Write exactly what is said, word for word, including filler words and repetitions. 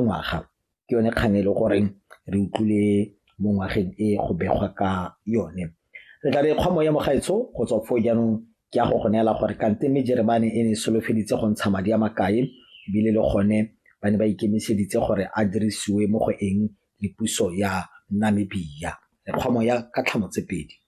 ngwaga ke yone kgang e le gore re utlwile mo ngwageng e go begwa ka yone. Re tla re kgwamo ya mogaetsho go tswa fo jaanong ke a go go neela gore kante mme Jeremane e ne solofeditse go ntsha madi a makae ebile le gone ba ne ba ikemiseditse gore a dirisiwe mo go eng le puso ya Namibia. Re kgwamo ya ka tlhamo tse pedi.